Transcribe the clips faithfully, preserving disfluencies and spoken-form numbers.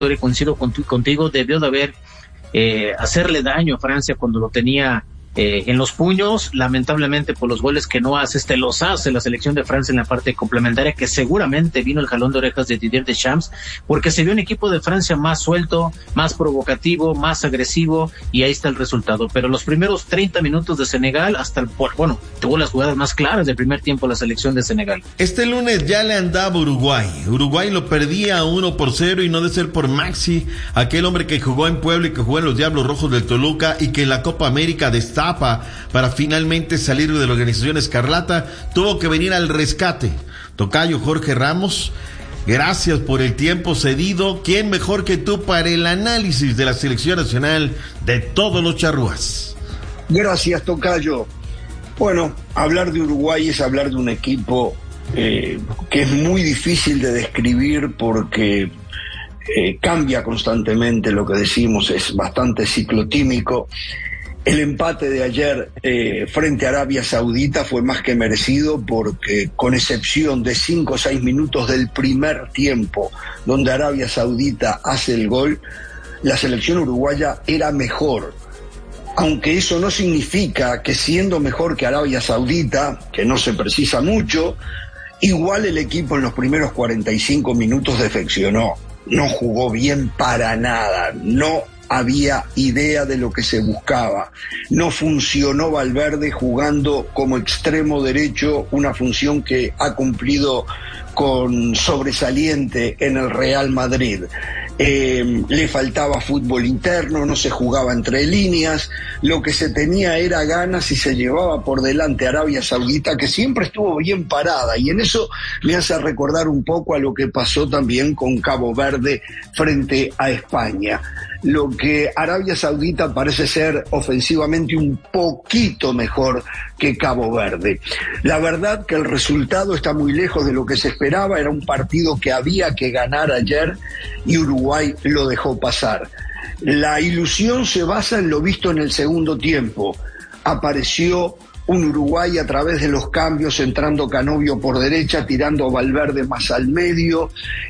y coincido contigo, debió de haber eh, hacerle daño a Francia cuando lo tenía Eh, en los puños. Lamentablemente por los goles que no hace, este los hace la selección de Francia en la parte complementaria, que seguramente vino el jalón de orejas de Didier Deschamps, porque se vio un equipo de Francia más suelto, más provocativo, más agresivo, y ahí está el resultado. Pero los primeros treinta minutos de Senegal, hasta el, bueno, tuvo las jugadas más claras del primer tiempo la selección de Senegal. Este lunes ya le andaba Uruguay. Uruguay lo perdía uno por cero, y no de ser por Maxi, aquel hombre que jugó en Puebla y que jugó en los Diablos Rojos del Toluca, y que en la Copa América destapa para finalmente salir de la organización Escarlata, tuvo que venir al rescate. Tocayo Jorge Ramos, gracias por el tiempo cedido. ¿Quién mejor que tú para el análisis de la selección nacional de todos los charrúas? Gracias, Tocayo. Bueno, hablar de Uruguay es hablar de un equipo eh, que es muy difícil de describir porque eh, cambia constantemente lo que decimos, es bastante ciclotímico. El empate de ayer eh, frente a Arabia Saudita fue más que merecido porque, con excepción de cinco o seis minutos del primer tiempo donde Arabia Saudita hace el gol, la selección uruguaya era mejor. Aunque eso no significa que, siendo mejor que Arabia Saudita, que no se precisa mucho, igual el equipo en los primeros cuarenta y cinco minutos defeccionó. No jugó bien para nada, no había idea de lo que se buscaba. No funcionó Valverde jugando como extremo derecho, una función que ha cumplido con sobresaliente en el Real Madrid. Eh, le faltaba fútbol interno, no se jugaba entre líneas, lo que se tenía era ganas y se llevaba por delante a Arabia Saudita, que siempre estuvo bien parada, y en eso me hace recordar un poco a lo que pasó también con Cabo Verde frente a España. Lo que Arabia Saudita parece ser ofensivamente un poquito mejor que Cabo Verde. La verdad que el resultado está muy lejos de lo que se esperaba, era un partido que había que ganar ayer y Uruguay lo dejó pasar. La ilusión se basa en lo visto en el segundo tiempo. Apareció un Uruguay a través de los cambios, entrando Canovio por derecha, tirando Valverde más al medio,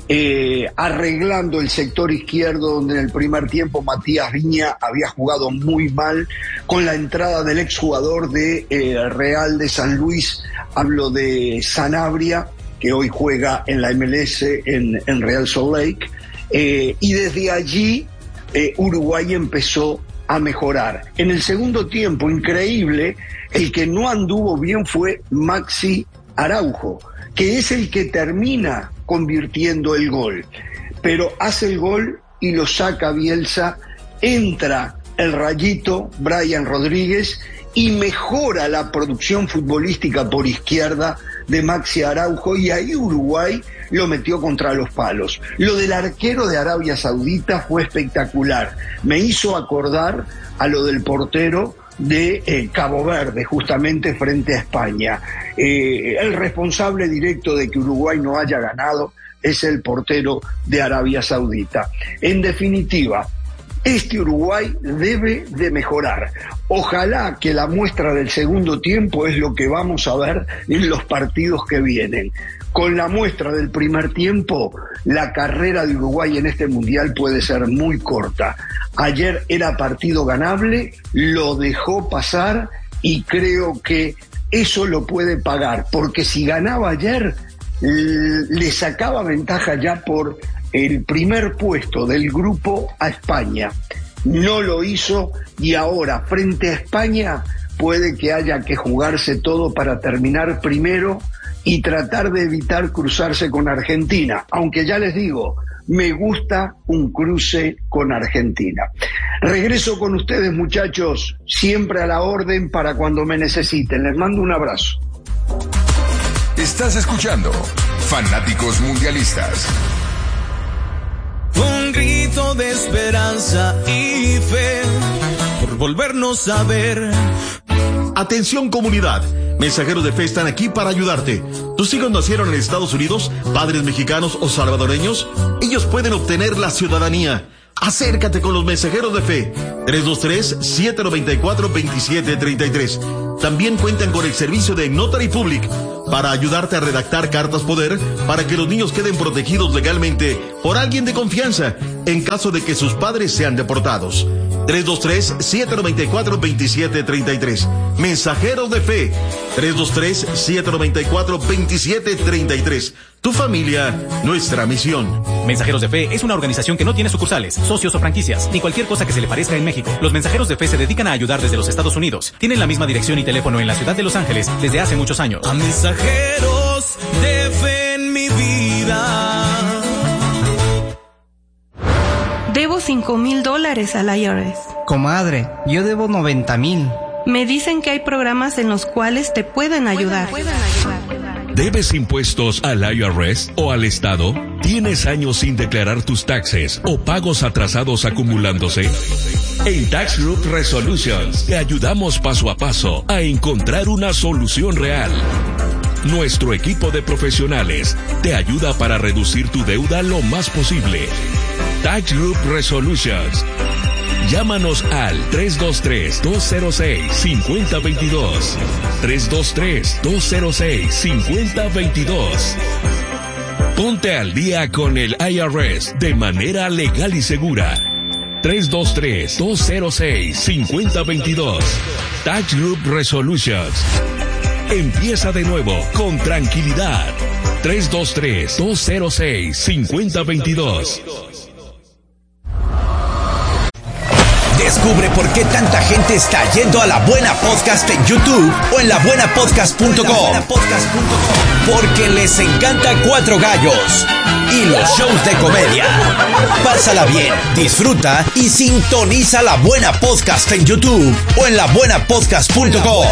eh, arreglando el sector izquierdo donde en el primer tiempo Matías Viña había jugado muy mal, con la entrada del exjugador de eh, Real de San Luis, hablo de Sanabria, que hoy juega en la M L S en, en Real Salt Lake, eh, y desde allí eh, Uruguay empezó a mejorar. En el segundo tiempo, increíble, el que no anduvo bien fue Maxi Araujo, que es el que termina convirtiendo el gol, pero hace el gol y lo saca Bielsa, entra el rayito Brian Rodríguez y mejora la producción futbolística por izquierda de Maxi Araujo, y ahí Uruguay lo metió contra los palos. Lo del arquero de Arabia Saudita fue espectacular, me hizo acordar a lo del portero de eh, Cabo Verde, justamente frente a España. Eh, el responsable directo de que Uruguay no haya ganado es el portero de Arabia Saudita. En definitiva, este Uruguay debe de mejorar. Ojalá que la muestra del segundo tiempo es lo que vamos a ver en los partidos que vienen. Con la muestra del primer tiempo, la carrera de Uruguay en este mundial puede ser muy corta. Ayer era partido ganable, lo dejó pasar y creo que eso lo puede pagar, porque si ganaba ayer, le sacaba ventaja ya por el primer puesto del grupo a España. No lo hizo y ahora frente a España puede que haya que jugarse todo para terminar primero y tratar de evitar cruzarse con Argentina, aunque ya les digo, me gusta un cruce con Argentina. Regreso con ustedes, muchachos, siempre a la orden para cuando me necesiten. Les mando un abrazo. Estás escuchando Fanáticos Mundialistas. Un grito de esperanza y fe por volvernos a ver. Atención, comunidad, mensajeros de fe están aquí para ayudarte. ¿Tus hijos nacieron en Estados Unidos, padres mexicanos o salvadoreños? Ellos pueden obtener la ciudadanía. Acércate con los mensajeros de fe. tres dos tres, siete nueve cuatro, dos siete tres tres. También cuentan con el servicio de Notary Public para ayudarte a redactar cartas poder para que los niños queden protegidos legalmente por alguien de confianza en caso de que sus padres sean deportados. tres dos tres, siete nueve cuatro, dos siete tres tres. Mensajeros de fe. tres dos tres, siete nueve cuatro, dos siete tres tres. Tu familia, nuestra misión. Mensajeros de Fe es una organización que no tiene sucursales, socios o franquicias, ni cualquier cosa que se le parezca en México. Los Mensajeros de Fe se dedican a ayudar desde los Estados Unidos. Tienen la misma dirección y teléfono en la ciudad de Los Ángeles desde hace muchos años. A mensajeros de fe en mi vida. Debo cinco mil dólares al I R S. Comadre, yo debo noventa mil. Me dicen que hay programas en los cuales te pueden ayudar. Pueden, pueden ayudar. ¿Debes impuestos al I R S o al Estado? ¿Tienes años sin declarar tus taxes o pagos atrasados acumulándose? En Tax Group Resolutions te ayudamos paso a paso a encontrar una solución real. Nuestro equipo de profesionales te ayuda para reducir tu deuda lo más posible. Tax Group Resolutions. Llámanos al tres dos tres, dos cero seis, cinco cero dos dos. tres dos tres, dos cero seis, cinco cero dos dos. Ponte al día con el I R S de manera legal y segura. tres dos tres, dos cero seis, cinco cero dos dos. Tax Group Resolutions. Empieza de nuevo con tranquilidad. tres dos tres, dos cero seis, cinco cero dos dos. Descubre por qué tanta gente está yendo a La Buena Podcast en YouTube o en la buena podcast punto com. Porque les encanta Cuatro Gallos y los shows de comedia. Pásala bien, disfruta y sintoniza La Buena Podcast en YouTube o en la buena podcast punto com.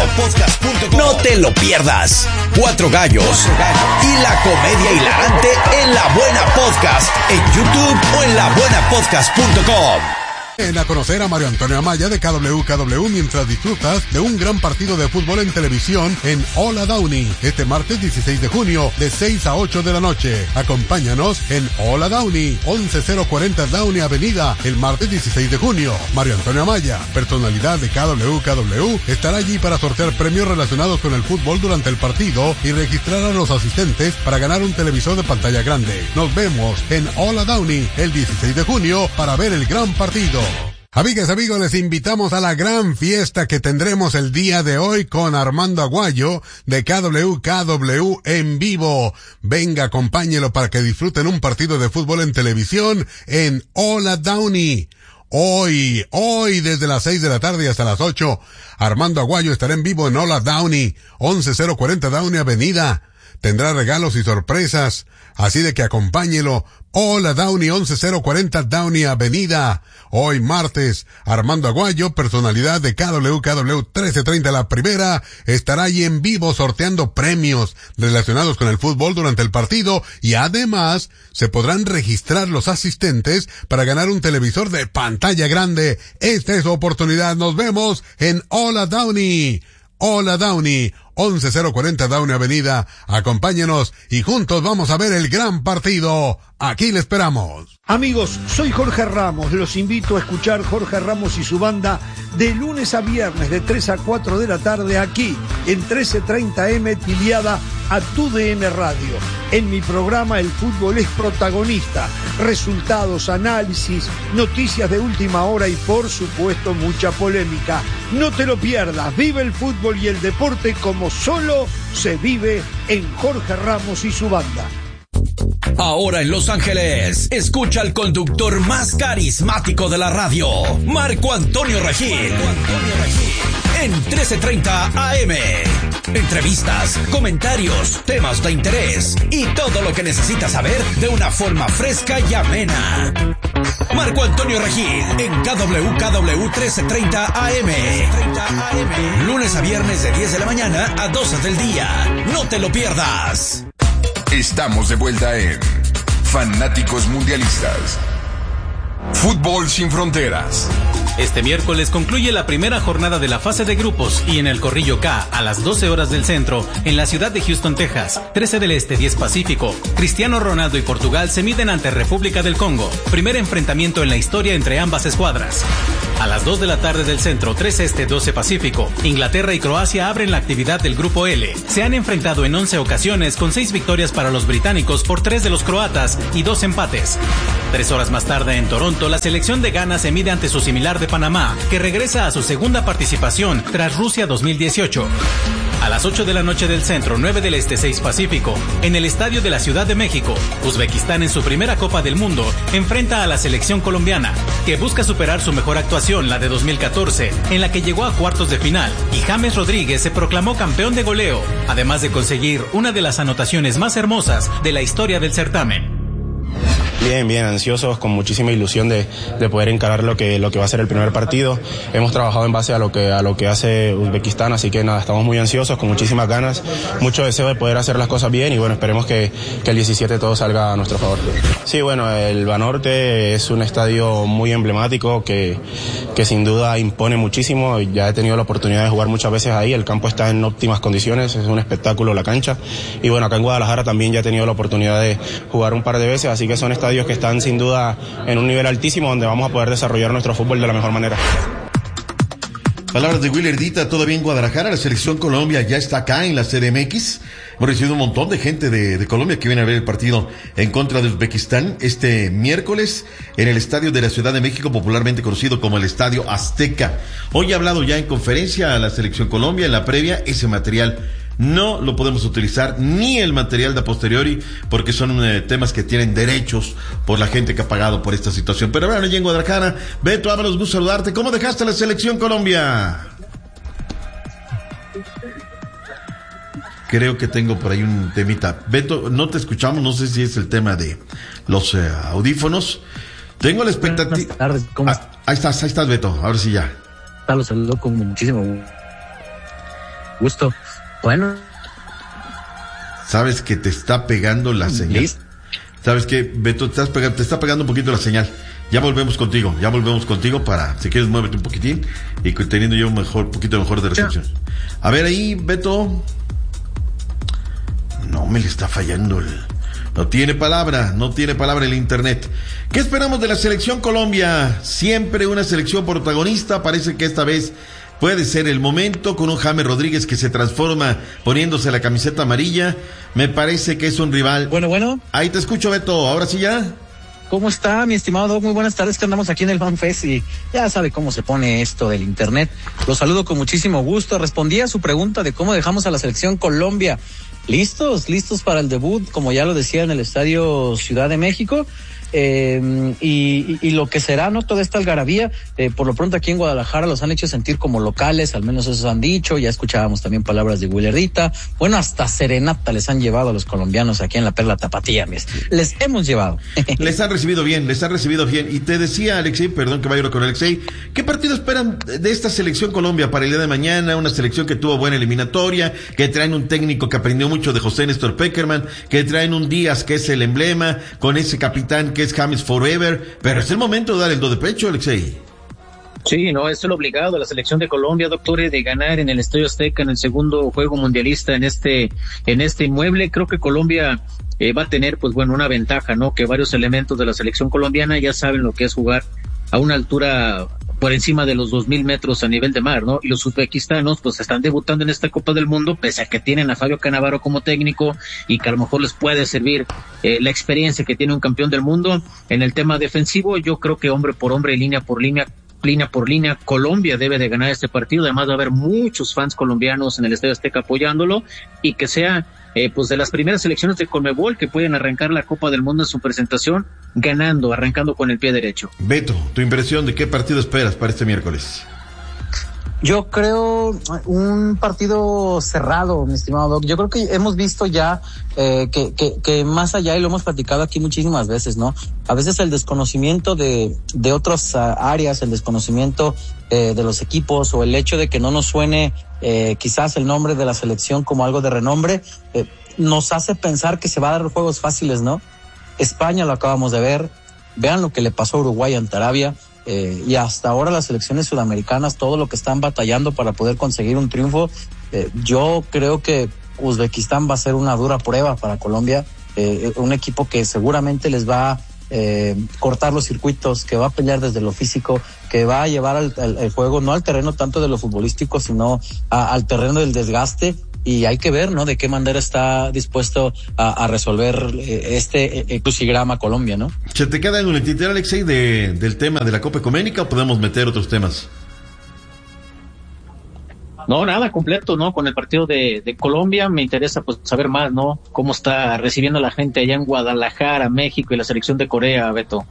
No te lo pierdas. Cuatro Gallos y la comedia hilarante en La Buena Podcast en YouTube o en la buena podcast punto com. Ven a conocer a Mario Antonio Amaya de K W K W mientras disfrutas de un gran partido de fútbol en televisión en Hola Downey este martes dieciséis de junio de seis a ocho de la noche. Acompáñanos en Hola Downey, once mil cuarenta Downey Avenida, el martes dieciséis de junio. Mario Antonio Amaya, personalidad de K W K W, estará allí para sortear premios relacionados con el fútbol durante el partido y registrar a los asistentes para ganar un televisor de pantalla grande. Nos vemos en Hola Downey el dieciséis de junio para ver el gran partido. Amigas, amigos, les invitamos a la gran fiesta que tendremos el día de hoy con Armando Aguayo de K W K W en vivo. Venga, acompáñelo para que disfruten un partido de fútbol en televisión en Hola Downey. Hoy, hoy desde las seis de la tarde hasta las ocho, Armando Aguayo estará en vivo en Hola Downey, once mil cuarenta Downey Avenida. Tendrá regalos y sorpresas, así de que acompáñelo. Hola Downey, once mil cuarenta Downey Avenida. Hoy martes, Armando Aguayo, personalidad de K W K W trece treinta La Primera, estará ahí en vivo sorteando premios relacionados con el fútbol durante el partido y además se podrán registrar los asistentes para ganar un televisor de pantalla grande. Esta es su oportunidad. Nos vemos en Hola Downey. Hola Downey, once mil cuarenta Downey Avenida. Acompáñenos y juntos vamos a ver el gran partido. Aquí le esperamos. Amigos, soy Jorge Ramos. Los invito a escuchar Jorge Ramos y su banda de lunes a viernes de tres a cuatro de la tarde aquí en trece treinta eme Tiliada a Tu D N Radio. En mi programa el fútbol es protagonista. Resultados, análisis, noticias de última hora y por supuesto mucha polémica. No te lo pierdas. Vive el fútbol y el deporte como solo se vive en Jorge Ramos y su banda. Ahora en Los Ángeles, escucha al conductor más carismático de la radio, Marco Antonio Regil. Marco Antonio Regil. En trece treinta A M. Entrevistas, comentarios, temas de interés y todo lo que necesitas saber de una forma fresca y amena. Marco Antonio Regil en K W K W trece treinta A M. Lunes a viernes de diez de la mañana a doce del día. No te lo pierdas. Estamos de vuelta en Fanáticos Mundialistas. Fútbol sin fronteras. Este miércoles concluye la primera jornada de la fase de grupos y en el Corrillo K, a las doce horas del centro, en la ciudad de Houston, Texas, trece del Este, diez Pacífico, Cristiano Ronaldo y Portugal se miden ante República del Congo, primer enfrentamiento en la historia entre ambas escuadras. A las dos de la tarde del centro, tres Este, doce Pacífico, Inglaterra y Croacia abren la actividad del Grupo L. Se han enfrentado en once ocasiones con seis victorias para los británicos por tres de los croatas y dos empates. Tres horas más tarde en Toronto, la selección de Ghana se mide ante su similar de Panamá, que regresa a su segunda participación tras Rusia dos mil dieciocho. A las ocho de la noche del centro, nueve del Este, seis Pacífico, en el Estadio de la Ciudad de México, Uzbekistán en su primera Copa del Mundo enfrenta a la selección colombiana, que busca superar su mejor actuación, la de dos mil catorce, en la que llegó a cuartos de final, y James Rodríguez se proclamó campeón de goleo, además de conseguir una de las anotaciones más hermosas de la historia del certamen. Bien, bien, ansiosos, con muchísima ilusión de, de poder encarar lo que, lo que va a ser el primer partido. Hemos trabajado en base a lo que, a lo que hace Uzbekistán, así que nada, estamos muy ansiosos, con muchísimas ganas, mucho deseo de poder hacer las cosas bien y bueno, esperemos que, que el diecisiete todo salga a nuestro favor. Sí, bueno, el Banorte es un estadio muy emblemático que, que sin duda impone muchísimo. Ya he tenido la oportunidad de jugar muchas veces ahí, el campo está en óptimas condiciones, es un espectáculo la cancha. Y bueno, acá en Guadalajara también ya he tenido la oportunidad de jugar un par de veces, así que son estadios que están sin duda en un nivel altísimo donde vamos a poder desarrollar nuestro fútbol de la mejor manera. Palabras de Willer Dita, todavía en Guadalajara, la selección Colombia ya está acá en la C D M X. Hemos recibido un montón de gente de, de Colombia que viene a ver el partido en contra de Uzbekistán este miércoles en el estadio de la Ciudad de México, popularmente conocido como el Estadio Azteca. Hoy ha hablado ya en conferencia a la selección Colombia, en la previa, ese material no lo podemos utilizar, ni el material de a posteriori, porque son eh, temas que tienen derechos por la gente que ha pagado por esta situación. Pero bueno, ya en Guadalajara, Beto Ábalos, gusto saludarte. ¿Cómo dejaste la selección Colombia? Creo que tengo por ahí un temita. Beto, no te escuchamos, no sé si es el tema de los eh, audífonos. Tengo la expectativa. Buenas tardes, ¿cómo ah, ahí estás, ahí estás, Beto, ahora sí ya. Los saludo con muchísimo gusto. Bueno. Sabes que te está pegando la señal. ¿Listo? Sabes que, Beto, te, estás pegando, te está pegando un poquito la señal. Ya volvemos contigo, ya volvemos contigo para, si quieres, muévete un poquitín y teniendo yo un mejor, poquito mejor de recepción. A ver ahí, Beto. No me le está fallando el... No tiene palabra, no tiene palabra el internet. ¿Qué esperamos de la selección Colombia? Siempre una selección protagonista, parece que esta vez puede ser el momento, con un James Rodríguez que se transforma poniéndose la camiseta amarilla. Me parece que es un rival. Bueno, bueno. Ahí te escucho, Beto, ahora sí ya. ¿Cómo está, mi estimado Doc? Muy buenas tardes, que andamos aquí en el FanFest y ya sabe cómo se pone esto del internet. Los saludo con muchísimo gusto. Respondí a su pregunta de cómo dejamos a la selección Colombia. Listos, listos para el debut, como ya lo decía, en el Estadio Ciudad de México. Eh, y, y, y lo que será, ¿no? Toda esta algarabía, eh, por lo pronto aquí en Guadalajara los han hecho sentir como locales, al menos eso han dicho. Ya escuchábamos también palabras de Willerdita. Bueno, hasta serenata les han llevado a los colombianos aquí en la Perla Tapatía, mis. Les hemos llevado. Les han recibido bien, les han recibido bien. Y te decía, Alexei, perdón que vaya con Alexei, ¿qué partido esperan de esta selección Colombia para el día de mañana? Una selección que tuvo buena eliminatoria, que traen un técnico que aprendió mucho de José Néstor Peckerman, que traen un Díaz que es el emblema, con ese capitán que es James Forever, pero es el momento de dar el do de pecho, Alexei. Sí, no, es el obligado de la selección de Colombia, doctores, de ganar en el Estadio Azteca en el segundo juego mundialista en este, en este inmueble. Creo que Colombia eh, va a tener, pues bueno, una ventaja, ¿no? Que varios elementos de la selección colombiana ya saben lo que es jugar a una altura por encima de los dos mil metros a nivel de mar, ¿no? Y los uzbekistanos, pues están debutando en esta Copa del Mundo, pese a que tienen a Fabio Cannavaro como técnico y que a lo mejor les puede servir eh, la experiencia que tiene un campeón del mundo. En el tema defensivo, yo creo que hombre por hombre, línea por línea, línea por línea, Colombia debe de ganar este partido. Además va a haber muchos fans colombianos en el Estadio Azteca apoyándolo, y que sea eh, pues de las primeras selecciones de Conmebol que pueden arrancar la Copa del Mundo en su presentación ganando, arrancando con el pie derecho. Beto, tu impresión de qué partido esperas para este miércoles. Yo creo un partido cerrado, mi estimado Doc. Yo creo que hemos visto ya eh, que, que, que más allá, y lo hemos platicado aquí muchísimas veces, ¿no? A veces el desconocimiento de, de otras uh, áreas, el desconocimiento eh, de los equipos, o el hecho de que no nos suene eh, quizás el nombre de la selección como algo de renombre, eh, nos hace pensar que se va a dar juegos fáciles, ¿no? España lo acabamos de ver. Vean lo que le pasó a Uruguay ante Arabia. eh, y hasta ahora las selecciones sudamericanas, todo lo que están batallando para poder conseguir un triunfo, eh, yo creo que Uzbekistán va a ser una dura prueba para Colombia, eh, un equipo que seguramente les va a eh, cortar los circuitos, que va a pelear desde lo físico, que va a llevar al, al, el juego no al terreno tanto de lo futbolístico, sino a, al terreno del desgaste. Y hay que ver, ¿no?, de qué manera está dispuesto a, a resolver eh, este eh, crucigrama Colombia, ¿no? ¿Se te queda en el tintero, Alexei, de, del tema de la Copa Ecuménica o podemos meter otros temas? No, nada, completo, ¿no? Con el partido de, de Colombia me interesa pues saber más, ¿no? Cómo está recibiendo la gente allá en Guadalajara, México y la selección de Corea, Beto.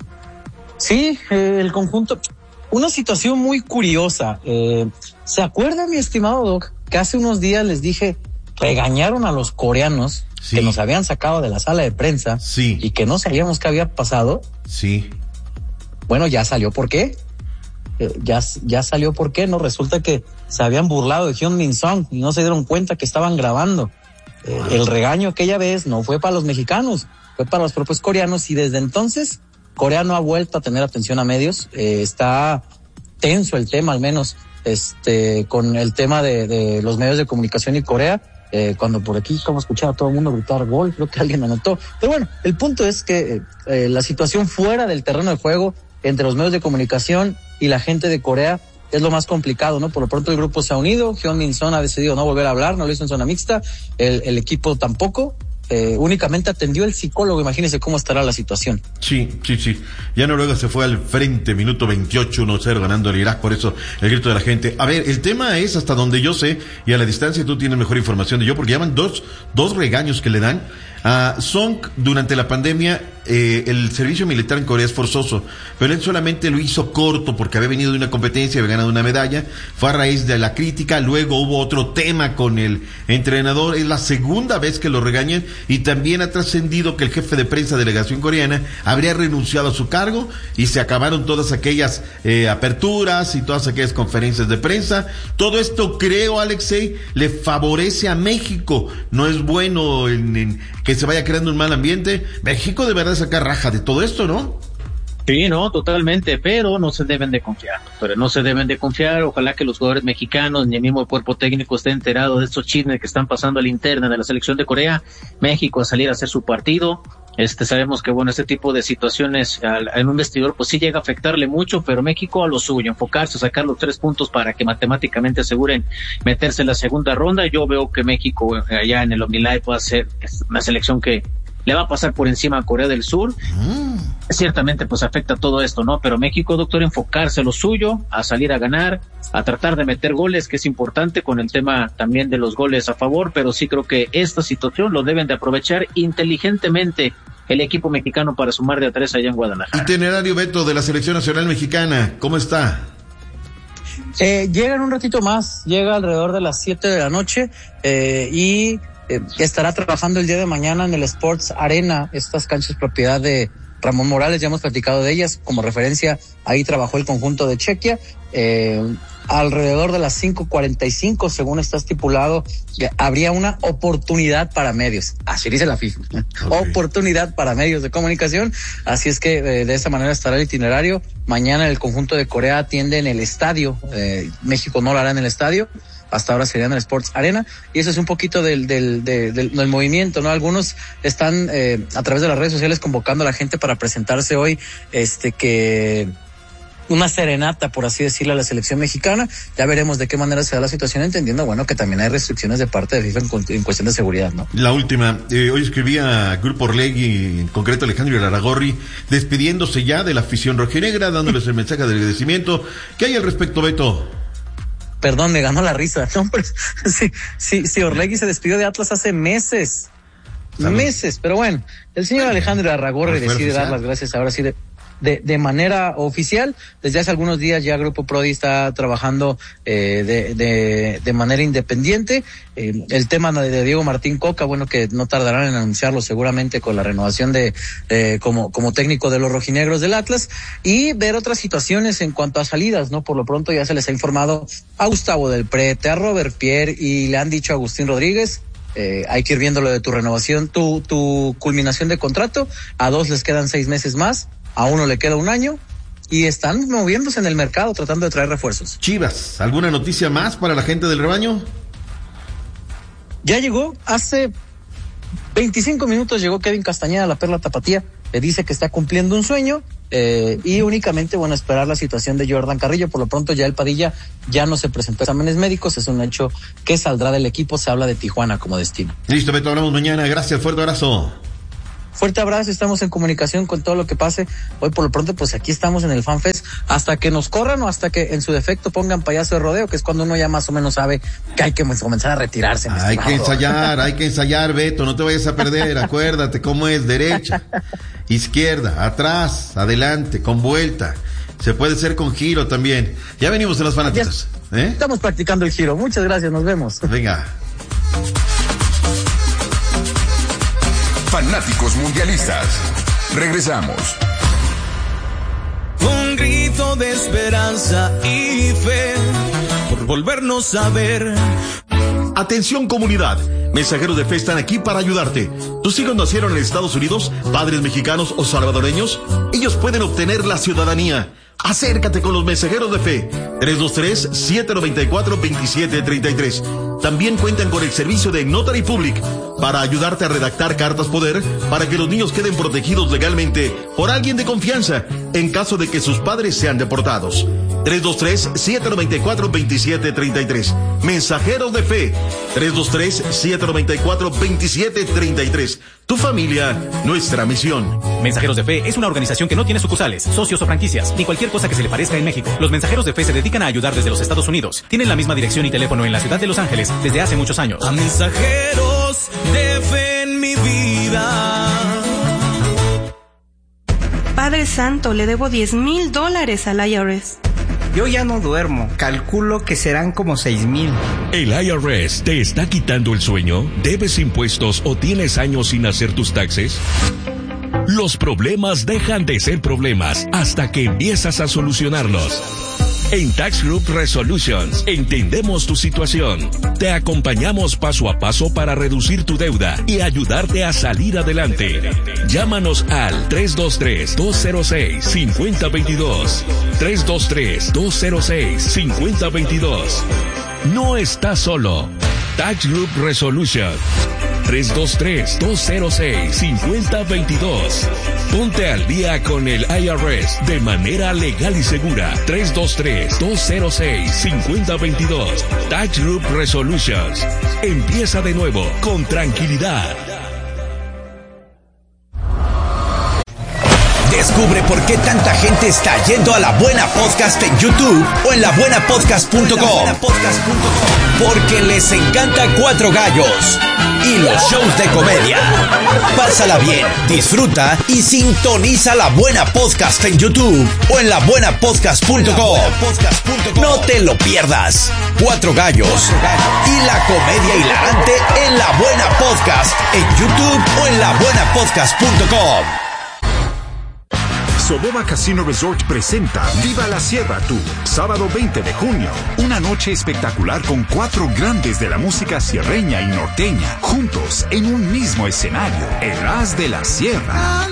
Sí, eh, el conjunto, una situación muy curiosa. Eh, ¿Se acuerda, mi estimado Doc, que hace unos días les dije, regañaron a los coreanos, sí, que nos habían sacado de la sala de prensa, sí, y que no sabíamos qué había pasado? Sí. Bueno, ya salió por qué. Eh, ya, ya salió por qué, ¿no? Resulta que se habían burlado de Hyun Min Song y no se dieron cuenta que estaban grabando. Eh, el regaño aquella vez no fue para los mexicanos, fue para los propios coreanos, y desde entonces Corea no ha vuelto a tener atención a medios. Eh, está tenso el tema, al menos este con el tema de, de los medios de comunicación y Corea. Eh, cuando por aquí como escuchaba a todo el mundo gritar gol, creo que alguien anotó. Pero bueno, el punto es que eh, la situación fuera del terreno de juego entre los medios de comunicación y la gente de Corea es lo más complicado, ¿no? Por lo pronto el grupo se ha unido, Hyun Min Song ha decidido no volver a hablar, no lo hizo en zona mixta, el, el equipo tampoco, eh, únicamente atendió el psicólogo, imagínense cómo estará la situación. Sí, sí, sí, ya Noruega se fue al frente, minuto veintiocho, uno cero ganando el Irak, por eso el grito de la gente. A ver, el tema es hasta donde yo sé, y a la distancia tú tienes mejor información de yo, porque llaman dos, dos regaños que le dan a Song durante la pandemia. Eh, el servicio militar en Corea es forzoso, pero él solamente lo hizo corto porque había venido de una competencia, había ganado una medalla, fue a raíz de la crítica, luego hubo otro tema con el entrenador, es la segunda vez que lo regañan, y también ha trascendido que el jefe de prensa de delegación coreana habría renunciado a su cargo y se acabaron todas aquellas eh, aperturas y todas aquellas conferencias de prensa. Todo esto, creo, Alexei, le favorece a México, no es bueno en, en que se vaya creando un mal ambiente. México de verdad sacar raja de todo esto, ¿no? Sí, no, totalmente, pero no se deben de confiar, pero no se deben de confiar. Ojalá que los jugadores mexicanos ni el mismo cuerpo técnico esté enterado de estos chismes que están pasando a la interna de la selección de Corea. México a salir a hacer su partido. Este, sabemos que bueno, este tipo de situaciones al, en un vestidor pues sí llega a afectarle mucho, pero México a lo suyo, enfocarse, sacar los tres puntos para que matemáticamente aseguren meterse en la segunda ronda. Yo veo que México allá en el OmniLife va a ser una selección que le va a pasar por encima a Corea del Sur. Mm. Ciertamente pues afecta todo esto, ¿no? Pero México, doctor, enfocarse a lo suyo, a salir a ganar, a tratar de meter goles, que es importante con el tema también de los goles a favor, pero sí creo que esta situación lo deben de aprovechar inteligentemente el equipo mexicano para sumar de a tres allá en Guadalajara. Itinerario, Beto, de la Selección Nacional Mexicana, ¿cómo está? Eh, llega en un ratito más, llega alrededor de las siete de la noche eh, y eh, estará trabajando el día de mañana en el Sports Arena, estas canchas propiedad de Ramón Morales, ya hemos platicado de ellas, como referencia, ahí trabajó el conjunto de Chequia, eh, alrededor de las cinco cuarenta y cinco, según está estipulado, habría una oportunidad para medios, así dice la FIFA, okay. Oportunidad para medios de comunicación, así es que eh, de esa manera estará el itinerario. Mañana el conjunto de Corea atiende en el estadio, eh, México no lo hará en el estadio, hasta ahora sería en el Sports Arena, y eso es un poquito del del del, del, del movimiento, ¿no? Algunos están eh, a través de las redes sociales convocando a la gente para presentarse hoy, este que una serenata, por así decirlo, a la selección mexicana. Ya veremos de qué manera se da la situación, entendiendo, bueno, que también hay restricciones de parte de FIFA en, en cuestión de seguridad, ¿no? La última, eh, hoy escribía Grupo Orlegui, en concreto Alejandro Iraragorri, despidiéndose ya de la afición rojinegra, dándoles el mensaje de agradecimiento. ¿Qué hay al respecto, Beto? Perdón, me ganó la risa. No, pero, sí, sí, sí, Orlegui se despidió de Atlas hace meses. ¿Sabes? Meses, pero bueno, el señor Alejandro Arragorri decide dar las gracias ahora sí de, de, de manera oficial. Desde hace algunos días ya Grupo Prodi está trabajando eh, de, de, de manera independiente. Eh, el tema de Diego Martín Coca, bueno, que no tardarán en anunciarlo seguramente con la renovación de eh, como, como técnico de los rojinegros del Atlas, y ver otras situaciones en cuanto a salidas, ¿no? Por lo pronto ya se les ha informado a Gustavo Del Prete, a Robert Pierre, y le han dicho a Agustín Rodríguez, eh, hay que ir viendo lo de tu renovación, tu, tu culminación de contrato. A dos les quedan seis meses más, a uno le queda un año, y están moviéndose en el mercado tratando de traer refuerzos. Chivas, ¿alguna noticia más para la gente del rebaño? Ya llegó, hace veinticinco minutos llegó Kevin Castañeda, la Perla Tapatía, le dice que está cumpliendo un sueño, eh, y únicamente, bueno, esperar la situación de Jordan Carrillo. Por lo pronto ya el Padilla ya no se presentó a exámenes médicos, es un hecho que saldrá del equipo, se habla de Tijuana como destino. Listo, Beto, hablamos mañana, gracias, fuerte abrazo. Fuerte abrazo, estamos en comunicación con todo lo que pase. Hoy por lo pronto, pues aquí estamos en el FanFest hasta que nos corran o hasta que en su defecto pongan payaso de rodeo, que es cuando uno ya más o menos sabe que hay que comenzar a retirarse. Hay que ensayar, hay que ensayar, Beto, no te vayas a perder, acuérdate cómo es: derecha, izquierda, atrás, adelante, con vuelta. Se puede hacer con giro también. Ya venimos en los fanáticos. ¿Eh? Estamos practicando el giro. Muchas gracias, nos vemos. Venga. Fanáticos mundialistas. Regresamos. Un grito de esperanza y fe por volvernos a ver. Atención, comunidad. Mensajeros de Fe están aquí para ayudarte. ¿Tus hijos nacieron en Estados Unidos, padres mexicanos o salvadoreños? Ellos pueden obtener la ciudadanía. Acércate con los Mensajeros de Fe. tres dos tres, siete nueve cuatro, dos siete tres tres. También cuentan con el servicio de Notary Public para ayudarte a redactar cartas poder para que los niños queden protegidos legalmente por alguien de confianza en caso de que sus padres sean deportados. tres dos tres, siete nueve cuatro, dos siete tres tres. Mensajeros de Fe. tres dos tres, siete nueve cuatro, dos siete tres tres. Tu familia, nuestra misión. Mensajeros de Fe es una organización que no tiene sucursales, socios o franquicias, ni cualquier cosa que se le parezca en México. Los Mensajeros de Fe se dedican a ayudar desde los Estados Unidos. Tienen la misma dirección y teléfono en la ciudad de Los Ángeles desde hace muchos años. A Mensajeros de Fe en mi vida. Padre Santo, le debo diez mil dólares al I R S. Yo ya no duermo, calculo que serán como seis mil. ¿El I R S te está quitando el sueño? ¿Debes impuestos o tienes años sin hacer tus taxes? Los problemas dejan de ser problemas hasta que empiezas a solucionarlos. En Tax Group Resolutions entendemos tu situación. Te acompañamos paso a paso para reducir tu deuda y ayudarte a salir adelante. Llámanos al tres dos tres, dos cero seis, cinco cero dos dos. tres dos tres, dos cero seis, cinco cero dos dos. No estás solo. Tax Group Resolutions. tres dos tres, dos cero seis, cinco cero dos dos. Ponte al día con el I R S de manera legal y segura. tres dos tres, dos cero seis, cinco cero dos dos. Tax Group Resolutions. Empieza de nuevo con tranquilidad. Descubre por qué tanta gente está yendo a La Buena Podcast en YouTube o en la buena podcast punto com. Porque les encanta Cuatro Gallos y los shows de comedia. Pásala bien, disfruta y sintoniza La Buena Podcast en YouTube o en la buena podcast punto com. No te lo pierdas. Cuatro Gallos y la comedia hilarante en La Buena Podcast en YouTube o en la buena podcast punto com. Soboba Casino Resort presenta Viva la Sierra Tour, sábado veinte de junio. Una noche espectacular con cuatro grandes de la música sierreña y norteña, juntos en un mismo escenario. El As de la Sierra.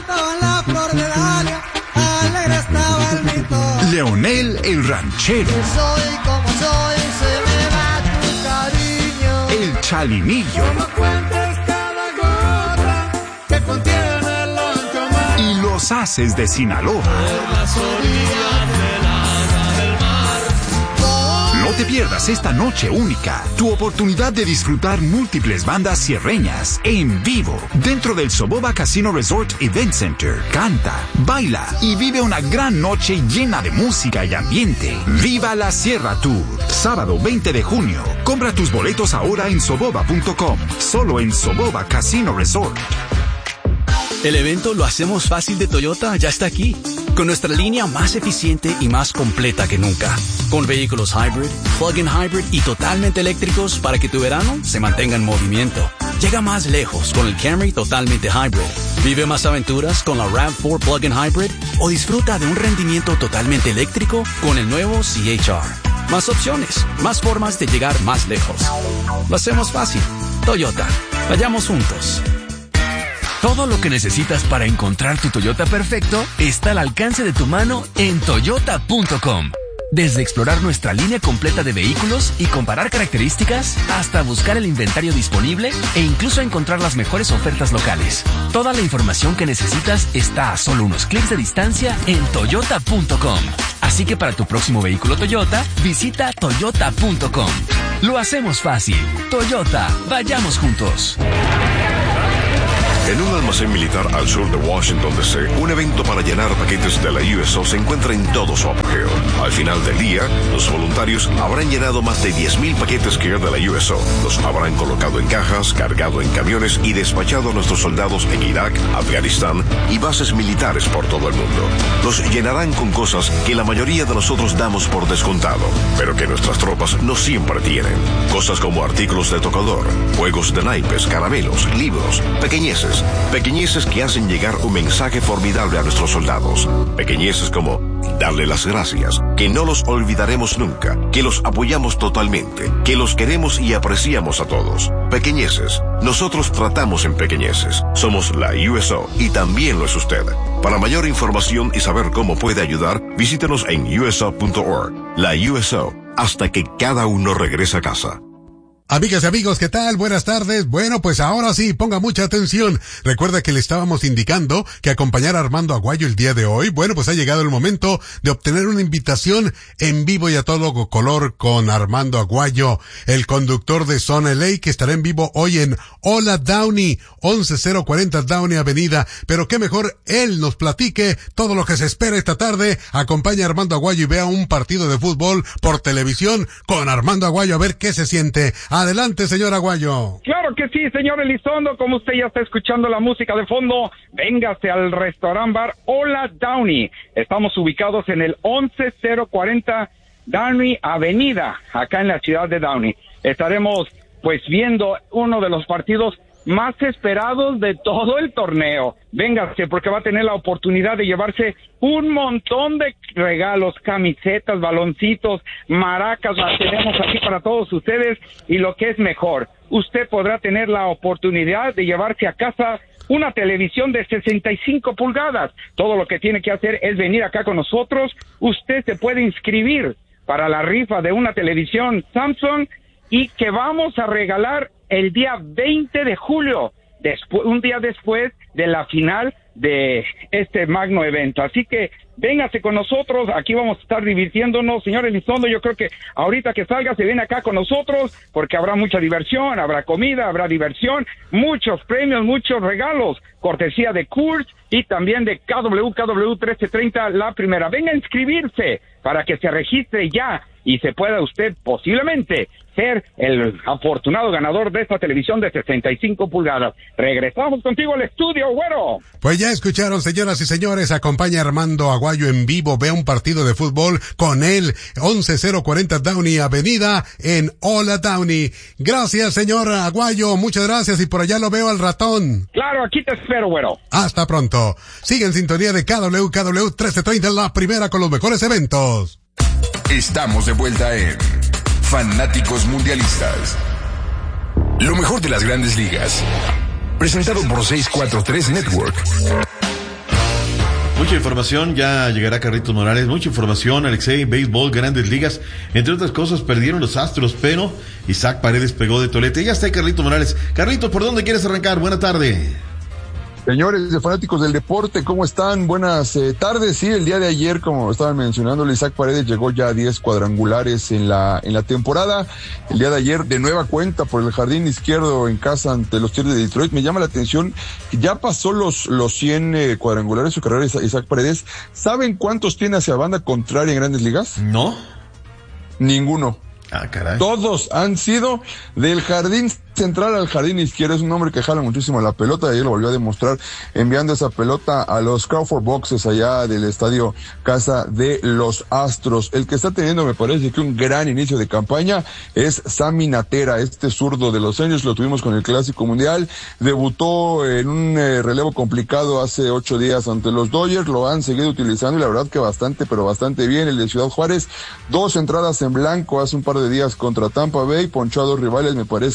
Leonel el Ranchero. Soy como soy, se me va tu cariño. El Chalinillo. Los Haces de Sinaloa. No te pierdas esta noche única, tu oportunidad de disfrutar múltiples bandas sierreñas en vivo dentro del Soboba Casino Resort Event Center. Canta, baila y vive una gran noche llena de música y ambiente. Viva la Sierra Tour, sábado veinte de junio. Compra tus boletos ahora en soboba punto com, solo en Soboba Casino Resort. El evento Lo Hacemos Fácil de Toyota ya está aquí, con nuestra línea más eficiente y más completa que nunca, con vehículos hybrid, plug-in hybrid y totalmente eléctricos para que tu verano se mantenga en movimiento. Llega más lejos con el Camry totalmente hybrid. Vive más aventuras con la RAV cuatro plug-in hybrid o disfruta de un rendimiento totalmente eléctrico con el nuevo C H R. Más opciones, más formas de llegar más lejos. Lo hacemos fácil. Toyota. Vayamos juntos. Todo lo que necesitas para encontrar tu Toyota perfecto está al alcance de tu mano en toyota punto com. Desde explorar nuestra línea completa de vehículos y comparar características, hasta buscar el inventario disponible e incluso encontrar las mejores ofertas locales. Toda la información que necesitas está a solo unos clics de distancia en toyota punto com. Así que para tu próximo vehículo Toyota, visita toyota punto com. Lo hacemos fácil. Toyota, vayamos juntos. En un almacén militar al sur de Washington, D C, un evento para llenar paquetes de la U S O se encuentra en todo su apogeo. Al final del día, los voluntarios habrán llenado más de diez mil paquetes Care de la U S O. Los habrán colocado en cajas, cargado en camiones y despachado a nuestros soldados en Irak, Afganistán y bases militares por todo el mundo. Los llenarán con cosas que la mayoría de nosotros damos por descontado, pero que nuestras tropas no siempre tienen. Cosas como artículos de tocador, juegos de naipes, caramelos, libros, pequeñeces. Pequeñeces que hacen llegar un mensaje formidable a nuestros soldados. Pequeñeces como darle las gracias, que no los olvidaremos nunca, que los apoyamos totalmente, que los queremos y apreciamos a todos. Pequeñeces. Nosotros tratamos en pequeñeces. Somos la U S O y también lo es usted. Para mayor información y saber cómo puede ayudar, visítenos en U S O punto org. La U S O, hasta que cada uno regrese a casa. Amigas y amigos, ¿qué tal? Buenas tardes. Bueno, pues ahora sí, ponga mucha atención. Recuerda que le estábamos indicando que acompañar a Armando Aguayo el día de hoy. Bueno, pues ha llegado el momento de obtener una invitación en vivo y a todo color con Armando Aguayo, el conductor de Zona L A, que estará en vivo hoy en Hola Downey, once mil cuarenta Downey Avenida. Pero qué mejor él nos platique todo lo que se espera esta tarde. Acompaña a Armando Aguayo y vea un partido de fútbol por televisión con Armando Aguayo, a ver qué se siente. Adelante, señor Aguayo. Claro que sí, señor Elizondo, como usted ya está escuchando la música de fondo, véngase al restaurant bar Hola Downey. Estamos ubicados en el once mil cuarenta Downey Avenida, acá en la ciudad de Downey. Estaremos pues viendo uno de los partidos más esperados de todo el torneo. Véngase, porque va a tener la oportunidad de llevarse un montón de regalos, camisetas, baloncitos, maracas, las tenemos aquí para todos ustedes, y lo que es mejor, usted podrá tener la oportunidad de llevarse a casa una televisión de sesenta y cinco pulgadas. Todo lo que tiene que hacer es venir acá con nosotros. Usted se puede inscribir para la rifa de una televisión Samsung y que vamos a regalar el día veinte de julio, después, un día después de la final de este magno evento. Así que véngase con nosotros, aquí vamos a estar divirtiéndonos. Señor Elizondo, yo creo que ahorita que salga se viene acá con nosotros, porque habrá mucha diversión, habrá comida, habrá diversión, muchos premios, muchos regalos, cortesía de Kurz y también de K W K W trece treinta La Primera. Venga a inscribirse para que se registre ya y se pueda usted posiblemente ser el afortunado ganador de esta televisión de sesenta y cinco pulgadas. Regresamos contigo al estudio, güero. Pues ya escucharon, señoras y señores, acompaña a Armando Aguayo en vivo, vea un partido de fútbol con él, once mil cuarenta Downey Avenida en Hola Downey. Gracias, señor Aguayo, muchas gracias, y por allá lo veo al ratón. Claro, aquí te espero, güero. Hasta pronto. Sigue en sintonía de K W K W trece treinta, La Primera, con los mejores eventos. Estamos de vuelta en Fanáticos Mundialistas. Lo mejor de las grandes ligas. Presentado por seiscientos cuarenta y tres Network. Mucha información, ya llegará Carlitos Morales, mucha información, Alexei, béisbol, grandes ligas, entre otras cosas. Perdieron los Astros, pero Isaac Paredes pegó de tolete. Ya está ahí Carlitos Morales. Carlitos, ¿por dónde quieres arrancar? Buena tarde. Señores de Fanáticos del Deporte, ¿cómo están? Buenas eh, tardes. Sí, el día de ayer, como estaban mencionando, Isaac Paredes llegó ya a diez cuadrangulares en la en la temporada. El día de ayer, de nueva cuenta, por el jardín izquierdo en casa ante los Tigres de Detroit. Me llama la atención que ya pasó los los cien eh, cuadrangulares su carrera Isaac Paredes. ¿Saben cuántos tiene hacia banda contraria en Grandes Ligas? No. Ninguno. Ah, caray. Todos han sido del jardín central al jardín izquierdo. Es un hombre que jala muchísimo la pelota, y ayer lo volvió a demostrar enviando esa pelota a los Crawford Boxes allá del estadio casa de los Astros. El que está teniendo, me parece que un gran inicio de campaña, es Sammy Natera, este zurdo de los Angels. Lo tuvimos con el Clásico Mundial, debutó en un eh, relevo complicado hace ocho días ante los Dodgers, lo han seguido utilizando y la verdad que bastante, pero bastante bien. El de Ciudad Juárez, dos entradas en blanco hace un par de días contra Tampa Bay, ponchó a dos rivales. Me parece que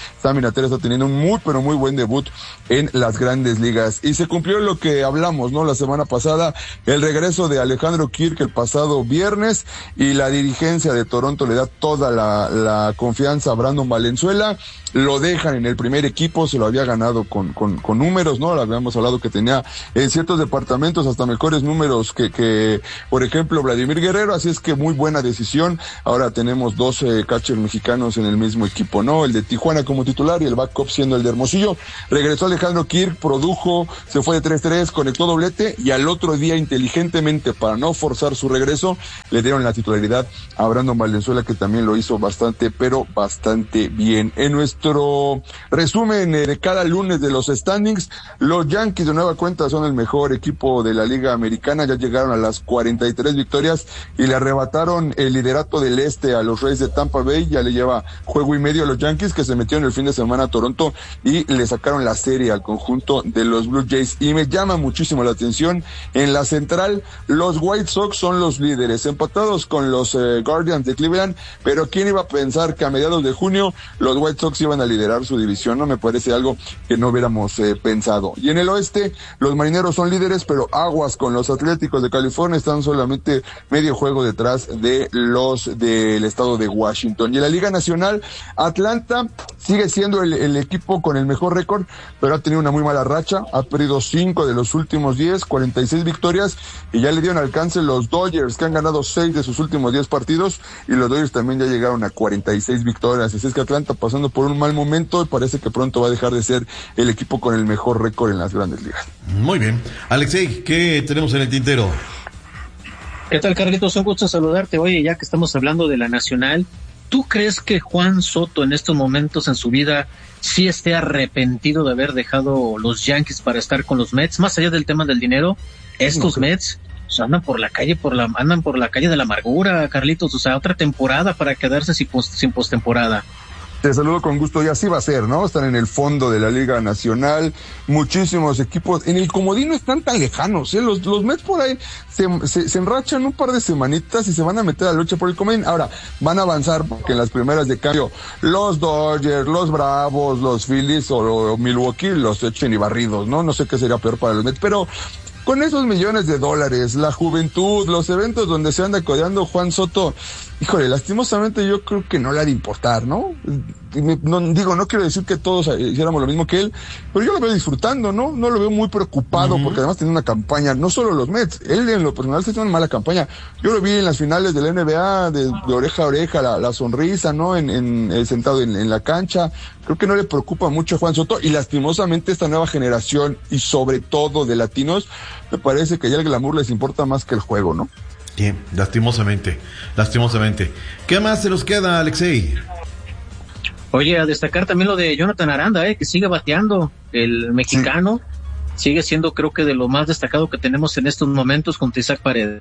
Sammy Natera está teniendo un muy, pero muy buen debut en las grandes ligas. Y se cumplió lo que hablamos, ¿no? La semana pasada, el regreso de Alejandro Kirk el pasado viernes, y la dirigencia de Toronto le da toda la, la confianza a Brandon Valenzuela. Lo dejan en el primer equipo, se lo había ganado con, con, con números, ¿no? Habíamos hablado que tenía en ciertos departamentos hasta mejores números que, que, por ejemplo, Vladimir Guerrero, así es que muy buena decisión. Ahora tenemos dos eh, catchers mexicanos en el mismo equipo, ¿no? El de Tijuana como titular y el backup siendo el de Hermosillo. Regresó Alejandro Kirk, produjo, se fue de tres tres, conectó doblete, y al otro día, inteligentemente, para no forzar su regreso, le dieron la titularidad a Brandon Valenzuela, que también lo hizo bastante, pero bastante bien. En nuestro Nuestro resumen de cada lunes de los standings, los Yankees de nueva cuenta son el mejor equipo de la Liga Americana, ya llegaron a las cuarenta y tres victorias y le arrebataron el liderato del este a los Rays de Tampa Bay. Ya le lleva juego y medio a los Yankees, que se metieron el fin de semana a Toronto y le sacaron la serie al conjunto de los Blue Jays. Y me llama muchísimo la atención, en la central los White Sox son los líderes, empatados con los eh, Guardians de Cleveland, pero quién iba a pensar que a mediados de junio los White Sox iban a liderar su división, ¿no? Me parece algo que no hubiéramos eh, pensado. Y en el oeste, los Marineros son líderes, pero aguas con los Atléticos de California, están solamente medio juego detrás de los del estado de Washington. Y en la Liga Nacional, Atlanta sigue siendo el, el equipo con el mejor récord, pero ha tenido una muy mala racha, ha perdido cinco de los últimos diez, cuarenta y seis victorias, y ya le dieron alcance los Dodgers, que han ganado seis de sus últimos diez partidos, y los Dodgers también ya llegaron a cuarenta y seis victorias. Así es que Atlanta pasando por un mal momento, y parece que pronto va a dejar de ser el equipo con el mejor récord en las grandes ligas. Muy bien. Alexei, ¿qué tenemos en el tintero? ¿Qué tal, Carlitos? Un gusto saludarte. Oye, ya que estamos hablando de la Nacional, ¿tú crees que Juan Soto en estos momentos en su vida sí esté arrepentido de haber dejado los Yankees para estar con los Mets? Más allá del tema del dinero, estos no, Mets pues, andan por la calle, por la, andan por la calle de la amargura, Carlitos. O sea, otra temporada para quedarse sin, post, sin postemporada. Te saludo con gusto, y así va a ser, ¿no? Están en el fondo de la Liga Nacional, muchísimos equipos, en el comodín no están tan lejanos, ¿eh? Los, los Mets por ahí se, se, se enrachan un par de semanitas y se van a meter a la lucha por el comodín. Ahora, van a avanzar porque en las primeras de cambio, los Dodgers, los Bravos, los Phillies o, o Milwaukee los echen y barridos, ¿no? No sé qué sería peor para los Mets, pero con esos millones de dólares, la juventud, los eventos donde se anda codeando Juan Soto, híjole, lastimosamente yo creo que no le ha de importar, ¿no? No digo, no quiero decir que todos hiciéramos lo mismo que él, pero yo lo veo disfrutando, ¿no? No lo veo muy preocupado, uh-huh. porque además tiene una campaña, no solo los Mets, él en lo personal se tiene una mala campaña. Yo lo vi en las finales de la N B A, de, de oreja a oreja, la, la sonrisa, ¿no? En, en, en sentado en, en la cancha. Creo que no le preocupa mucho a Juan Soto, y lastimosamente esta nueva generación, y sobre todo de latinos, me parece que ya el glamour les importa más que el juego, ¿no? Bien, lastimosamente, lastimosamente. ¿Qué más se nos queda, Alexei? Oye, a destacar también lo de Jonathan Aranda, eh, que sigue bateando, el mexicano, sí. Sigue siendo, creo que de lo más destacado que tenemos en estos momentos junto a Isaac Paredes.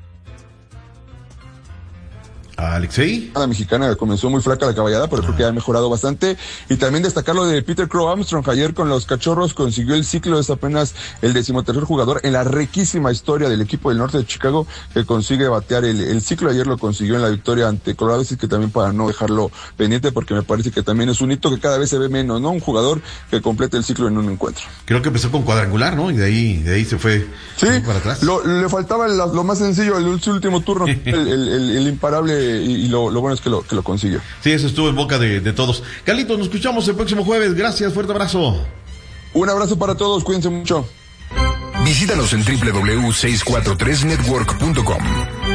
Alexei. La mexicana comenzó muy flaca la caballada, pero ah. creo que ha mejorado bastante. Y también destacar lo de Peter Crow Armstrong. Ayer con los Cachorros consiguió el ciclo, es apenas el decimotercer jugador en la riquísima historia del equipo del norte de Chicago que consigue batear el, el ciclo. Ayer lo consiguió en la victoria ante Colorado, así que también para no dejarlo pendiente, porque me parece que también es un hito que cada vez se ve menos, ¿no? Un jugador que complete el ciclo en un encuentro. Creo que empezó con cuadrangular, ¿no? Y de ahí, de ahí se fue, sí, se fue para atrás. Lo, le faltaba el, lo más sencillo, el último turno, el, el, el, el imparable. Y, y lo, lo bueno es que lo, que lo consiguió. Sí, eso estuvo en boca de, de todos. Carlitos, nos escuchamos el próximo jueves. Gracias, fuerte abrazo. Un abrazo para todos, cuídense mucho. Visítanos en doble u doble u doble u punto seiscientos cuarenta y tres network punto com.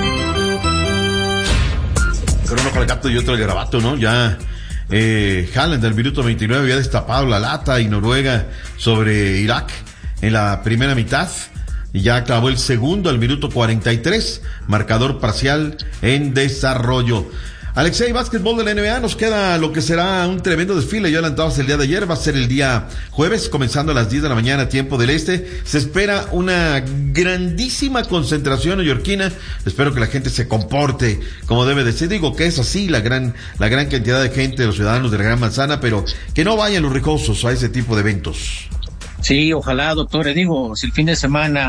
Con uno con el gato y otro el garabato, ¿no? Ya eh, Haaland del minuto veintinueve había destapado la lata, y Noruega sobre Irak en la primera mitad. Y ya acabó el segundo al minuto cuarenta y tres, marcador parcial en desarrollo. Alexei, básquetbol de la N B A, nos queda lo que será un tremendo desfile. Ya adelantabas el día de ayer, va a ser el día jueves, comenzando a las diez de la mañana, tiempo del este. Se espera una grandísima concentración neoyorquina. Espero que la gente se comporte como debe de ser. Digo que es así la gran, la gran cantidad de gente, los ciudadanos de la Gran Manzana, pero que no vayan los ricosos a ese tipo de eventos. Sí, ojalá, doctor. Digo, si el fin de semana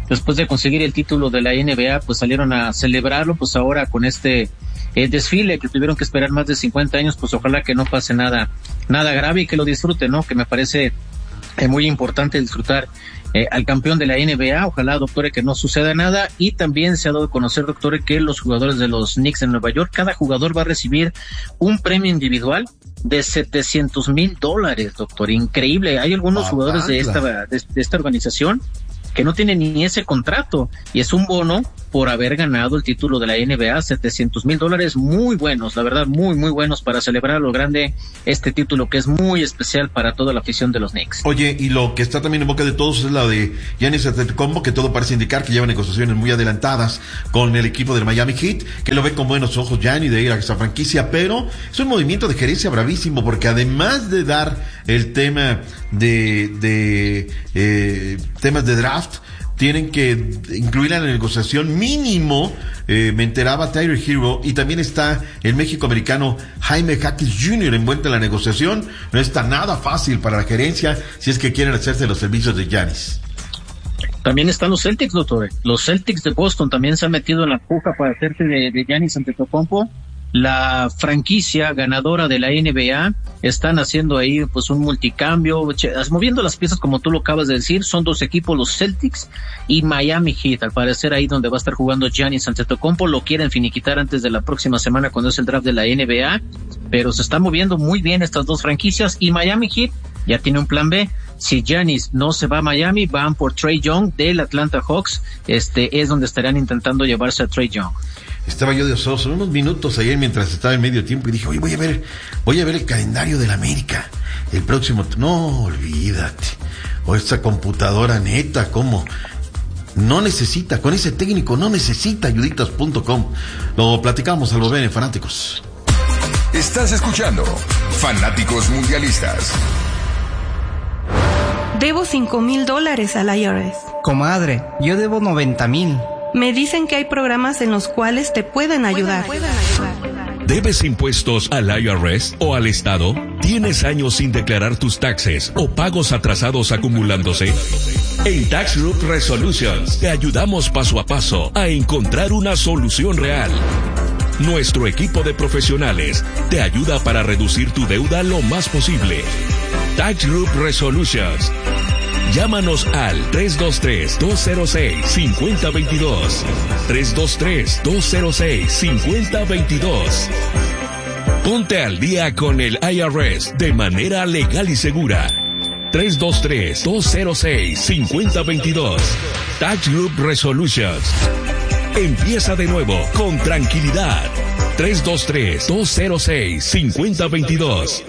después de conseguir el título de la N B A, pues salieron a celebrarlo, pues ahora con este eh, desfile que tuvieron que esperar más de cincuenta años, pues ojalá que no pase nada, nada grave y que lo disfruten, ¿no? Que me parece eh, muy importante disfrutar Eh, al campeón de la N B A, ojalá, doctor, que no suceda nada. Y también se ha dado a conocer, doctor, que los jugadores de los Knicks en Nueva York, cada jugador va a recibir un premio individual de setecientos mil dólares, doctor. Increíble. Hay algunos ah, jugadores de esta, de, de esta organización que no tienen ni ese contrato, y es un bono por haber ganado el título de la N B A, setecientos mil dólares, muy buenos, la verdad, muy, muy buenos para celebrar a lo grande este título que es muy especial para toda la afición de los Knicks. Oye, y lo que está también en boca de todos es la de Giannis Antetokounmpo, que todo parece indicar que lleva negociaciones muy adelantadas con el equipo del Miami Heat, que lo ve con buenos ojos Giannis de ir a esa franquicia, pero es un movimiento de gerencia bravísimo, porque además de dar el tema de, de eh, temas de draft, tienen que incluir en la negociación mínimo, eh, me enteraba Tyler Hero, y también está el México-americano Jaime Jaquez junior envuelto en la negociación. No está nada fácil para la gerencia si es que quieren hacerse los servicios de Giannis. También están los Celtics, doctor. Los Celtics de Boston también se han metido en la puja para hacerse de, de Giannis Antetokounmpo. La franquicia ganadora de la N B A están haciendo ahí pues un multicambio, moviendo las piezas como tú lo acabas de decir. Son dos equipos, los Celtics y Miami Heat, al parecer ahí donde va a estar jugando Giannis Antetokounmpo. Lo quieren finiquitar antes de la próxima semana cuando es el draft de la N B A, pero se están moviendo muy bien estas dos franquicias, y Miami Heat ya tiene un plan B. Si Giannis no se va a Miami, van por Trae Young del Atlanta Hawks. Este es donde estarían intentando llevarse a Trae Young. Estaba yo de ososo unos minutos ayer mientras estaba en medio tiempo y dije, oye, voy a ver, voy a ver el calendario de la América. El próximo, no, olvídate. O esta computadora neta, ¿cómo? No necesita, con ese técnico no necesita ayuditas punto com. Lo platicamos a los bene fanáticos. Estás escuchando Fanáticos Mundialistas. Debo cinco mil dólares al I R S. Comadre, yo debo noventa mil. Me dicen que hay programas en los cuales te pueden ayudar. Pueden, pueden ayudar. ¿Debes impuestos al I R S o al Estado? ¿Tienes años sin declarar tus taxes o pagos atrasados acumulándose? En Tax Group Resolutions te ayudamos paso a paso a encontrar una solución real. Nuestro equipo de profesionales te ayuda para reducir tu deuda lo más posible. Tax Group Resolutions. Llámanos al tres dos tres, dos cero seis, cinco cero dos dos. tres dos tres, dos cero seis, cinco cero dos dos. Ponte al día con el I R S de manera legal y segura. tres dos tres, dos cero seis, cinco cero dos dos. Tax Group Resolutions. Empieza de nuevo con tranquilidad. tres dos tres, dos cero seis, cinco cero dos dos.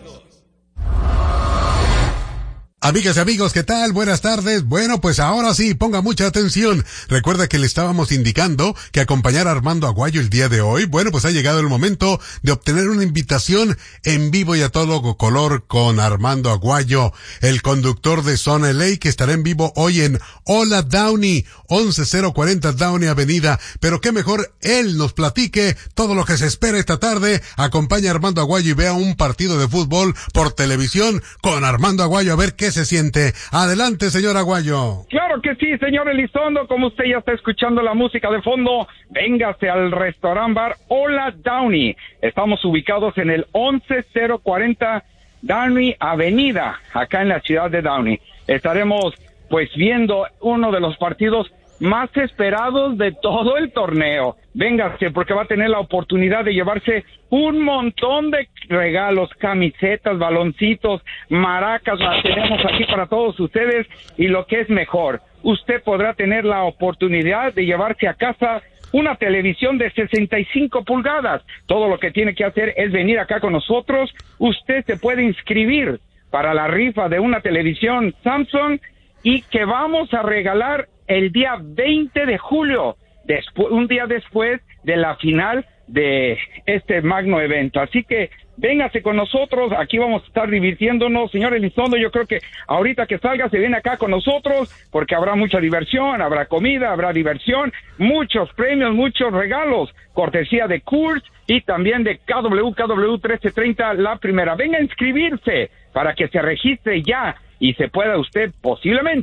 Amigas y amigos, ¿qué tal? Buenas tardes. Bueno, pues ahora sí, ponga mucha atención. Recuerda que le estábamos indicando que acompañar a Armando Aguayo el día de hoy. Bueno, pues ha llegado el momento de obtener una invitación en vivo y a todo color con Armando Aguayo, el conductor de Zona L A, que estará en vivo hoy en Hola Downey, once cero cuarenta Downey Avenida. Pero qué mejor él nos platique todo lo que se espera esta tarde. Acompaña a Armando Aguayo y vea un partido de fútbol por televisión con Armando Aguayo, a ver qué se siente. Adelante, señor Aguayo. Claro que sí, señor Elizondo, como usted ya está escuchando la música de fondo, véngase al restaurant bar Hola Downey. Estamos ubicados en el once cero cuarenta Downey Avenida, acá en la ciudad de Downey. Estaremos pues viendo uno de los partidos más esperados de todo el torneo. Véngase, porque va a tener la oportunidad de llevarse un montón de regalos, camisetas, baloncitos, maracas, las tenemos aquí para todos ustedes, y lo que es mejor, usted podrá tener la oportunidad de llevarse a casa una televisión de sesenta y cinco pulgadas. Todo lo que tiene que hacer es venir acá con nosotros. Usted se puede inscribir para la rifa de una televisión Samsung, y que vamos a regalar el día veinte de julio, despu- un día después de la final de este magno evento. Así que véngase con nosotros, aquí vamos a estar divirtiéndonos. Señor Elizondo, yo creo que ahorita que salga se viene acá con nosotros, porque habrá mucha diversión, habrá comida, habrá diversión, muchos premios, muchos regalos, cortesía de Coors y también de K W K W trece treinta La Primera. Venga a inscribirse para que se registre ya y se pueda usted posiblemente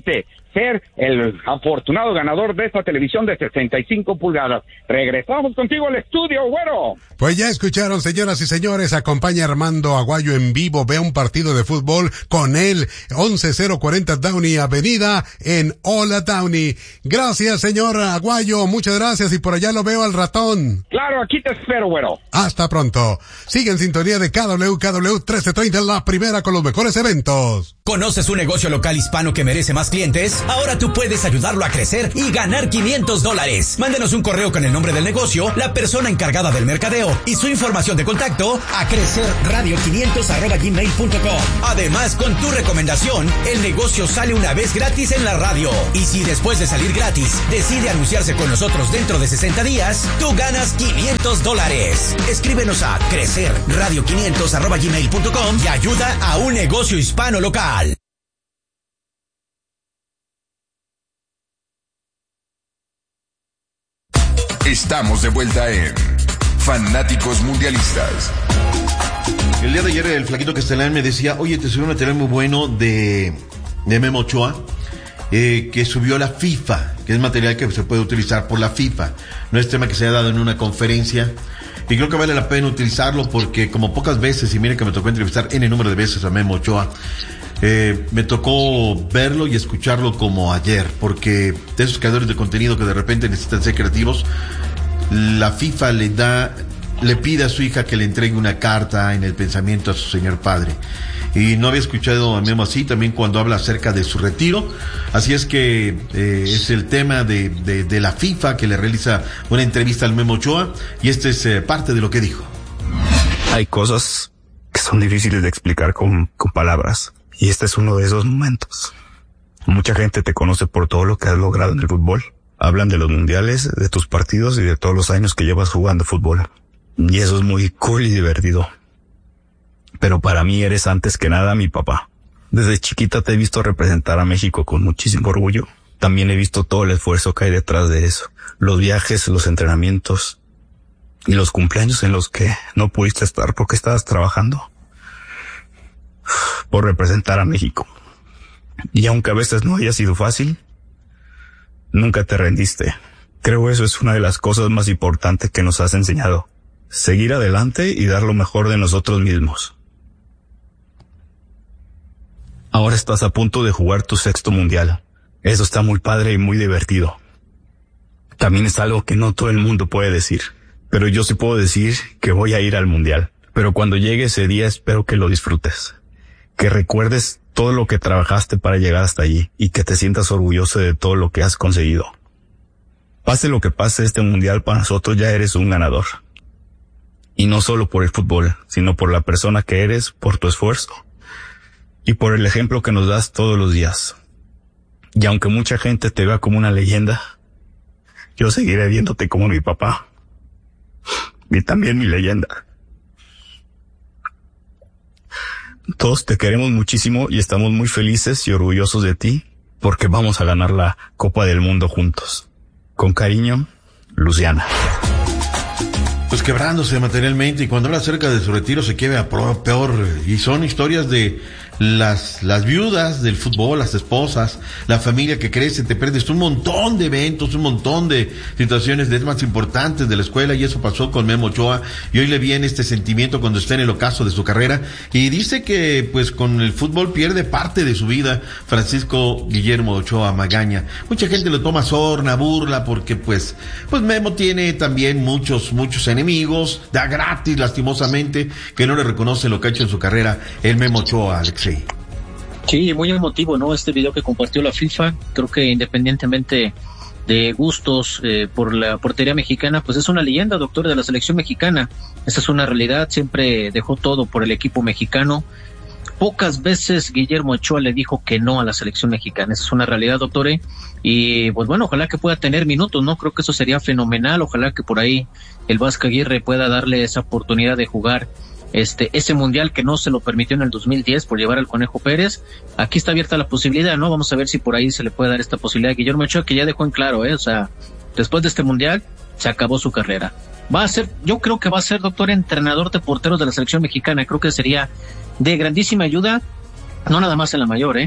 ser el afortunado ganador de esta televisión de sesenta y cinco pulgadas. Regresamos contigo al estudio, güero. Pues ya escucharon, señoras y señores, acompaña a Armando Aguayo en vivo, vea un partido de fútbol con él, once cero cuarenta Downey Avenida en Hola Downey. Gracias, señor Aguayo, muchas gracias, y por allá lo veo al ratón. Claro, aquí te espero, güero. Hasta pronto. Sigue en sintonía de K W K W trece treinta, la primera con los mejores eventos. ¿Conoces un negocio local hispano que merece más clientes? Ahora tú puedes ayudarlo a crecer y ganar quinientos dólares. Mándenos un correo con el nombre del negocio, la persona encargada del mercadeo y su información de contacto a crecerradio quinientos arroba gmail punto com. Además, con tu recomendación, el negocio sale una vez gratis en la radio. Y si después de salir gratis decide anunciarse con nosotros dentro de sesenta días, tú ganas quinientos dólares. Escríbenos a crecerradio quinientos arroba gmail punto com y ayuda a un negocio hispano local. Estamos de vuelta en Fanáticos Mundialistas. El día de ayer el flaquito Castellán me decía, oye, te subió un material muy bueno de, de Memo Ochoa, eh, que subió la FIFA, que es material que se puede utilizar por la FIFA. No es tema que se haya dado en una conferencia. Y creo que vale la pena utilizarlo porque como pocas veces, y miren que me tocó entrevistar N número de veces a Memo Ochoa, eh, me tocó verlo y escucharlo como ayer, porque de esos creadores de contenido que de repente necesitan ser creativos, la FIFA le da, le pide a su hija que le entregue una carta en el pensamiento a su señor padre. Y no había escuchado a Memo así, también cuando habla acerca de su retiro. Así es que eh, es el tema de, de, de la FIFA, que le realiza una entrevista al Memo Ochoa, y este es eh, parte de lo que dijo. Hay cosas que son difíciles de explicar con, con palabras, y este es uno de esos momentos. Mucha gente te conoce por todo lo que has logrado en el fútbol. Hablan de los mundiales, de tus partidos y de todos los años que llevas jugando fútbol. Y eso es muy cool y divertido. Pero para mí eres antes que nada mi papá. Desde chiquita te he visto representar a México con muchísimo orgullo. También he visto todo el esfuerzo que hay detrás de eso. Los viajes, los entrenamientos y los cumpleaños en los que no pudiste estar porque estabas trabajando por representar a México. Y aunque a veces no haya sido fácil, nunca te rendiste. Creo eso es una de las cosas más importantes que nos has enseñado. Seguir adelante y dar lo mejor de nosotros mismos. Ahora estás a punto de jugar tu sexto mundial. Eso está muy padre y muy divertido. También es algo que no todo el mundo puede decir. Pero yo sí puedo decir que voy a ir al mundial. Pero cuando llegue ese día espero que lo disfrutes. Que recuerdes todo lo que trabajaste para llegar hasta allí y que te sientas orgulloso de todo lo que has conseguido. Pase lo que pase, este mundial para nosotros ya eres un ganador. Y no solo por el fútbol, sino por la persona que eres, por tu esfuerzo y por el ejemplo que nos das todos los días. Y aunque mucha gente te vea como una leyenda, yo seguiré viéndote como mi papá y también mi leyenda. Todos te queremos muchísimo y estamos muy felices y orgullosos de ti porque vamos a ganar la Copa del Mundo juntos. Con cariño, Luciana. Pues quebrándose materialmente, y cuando habla acerca de su retiro se quiebra peor, y son historias de las las viudas del fútbol, las esposas, la familia que crece, te pierdes un montón de eventos, un montón de situaciones de más importantes de la escuela, y eso pasó con Memo Ochoa, y hoy le viene este sentimiento cuando está en el ocaso de su carrera, y dice que pues con el fútbol pierde parte de su vida. Francisco Guillermo Ochoa Magaña, mucha gente lo toma sorna, burla, porque pues pues Memo tiene también muchos muchos enemigos, da gratis lastimosamente, que no le reconoce lo que ha hecho en su carrera el Memo Ochoa, Alexei. Sí, muy emotivo, ¿no? Este video que compartió la FIFA, creo que independientemente de gustos eh, por la portería mexicana, pues es una leyenda, doctor, de la selección mexicana. Esa es una realidad, siempre dejó todo por el equipo mexicano. Pocas veces Guillermo Ochoa le dijo que no a la selección mexicana, esa es una realidad, doctor, ¿eh? Y pues bueno, ojalá que pueda tener minutos, ¿no? Creo que eso sería fenomenal, ojalá que por ahí el Vasco Aguirre pueda darle esa oportunidad de jugar este ese mundial que no se lo permitió en el dos mil diez por llevar al Conejo Pérez. Aquí está abierta la posibilidad, ¿no? Vamos a ver si por ahí se le puede dar esta posibilidad a Guillermo Ochoa, que ya dejó en claro, ¿eh? O sea, después de este mundial se acabó su carrera. Va a ser, yo creo que va a ser, doctor, entrenador de porteros de la selección mexicana. Creo que sería de grandísima ayuda, no nada más en la mayor, ¿eh?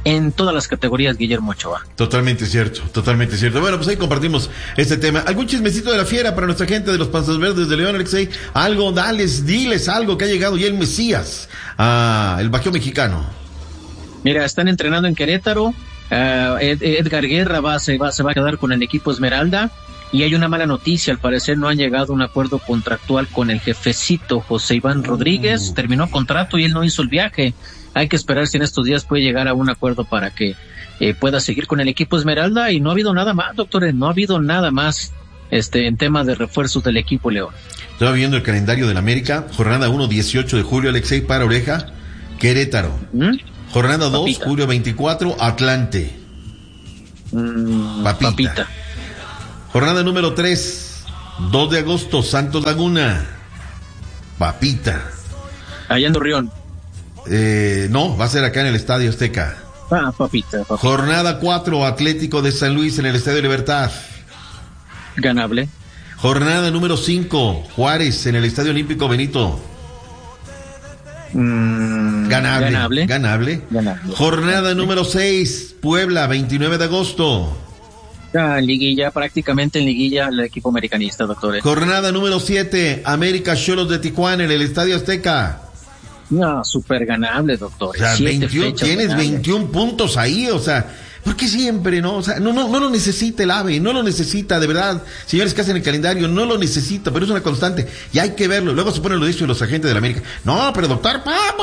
en todas las categorías, Guillermo Ochoa. Totalmente cierto, totalmente cierto. Bueno, pues ahí compartimos este tema. ¿Algún chismecito de la fiera para nuestra gente de los Panzas Verdes de León, Alexei? Algo, dales, diles algo, que ha llegado ya el Mesías, ah, el Bajío mexicano. Mira, están entrenando en Querétaro. Uh, Ed, Edgar Guerra va, se, va, se va a quedar con el equipo Esmeralda. Y hay una mala noticia, al parecer no han llegado a un acuerdo contractual con el jefecito José Iván Rodríguez. Mm. Terminó contrato y él no hizo el viaje. Hay que esperar si en estos días puede llegar a un acuerdo para que eh, pueda seguir con el equipo Esmeralda. Y no ha habido nada más, doctores, no ha habido nada más este en tema de refuerzos del equipo León. Estaba viendo el calendario del América. Jornada uno, dieciocho de julio, Alexei, para oreja, Querétaro. ¿Mm? Jornada dos, julio veinticuatro, Atlante. Mm, papita. papita. Jornada número tres, dos de agosto, Santos Laguna. Papita. Allá en Torreón. Eh, no, va a ser acá en el Estadio Azteca. Ah, papita, papita. Jornada cuatro, Atlético de San Luis en el Estadio Libertad. Ganable. Jornada número cinco, Juárez en el Estadio Olímpico Benito. Mm, ganable, ganable. Ganable. Ganable. Jornada número seis, Puebla, veintinueve de agosto. Ya, en liguilla, prácticamente en liguilla el equipo americanista, doctores. Jornada número siete, América Xolos de Tijuana en el Estadio Azteca. No, súper ganable, doctor. O sea, veintiuno, tienes ganables. veintiún puntos ahí, o sea, ¿por qué siempre, no? O sea, no, no, no lo necesita el AVE, no lo necesita, de verdad. Señores que hacen el calendario, no lo necesita, pero es una constante. Y hay que verlo. Luego se ponen lo dicho los agentes de la América. No, pero doctor,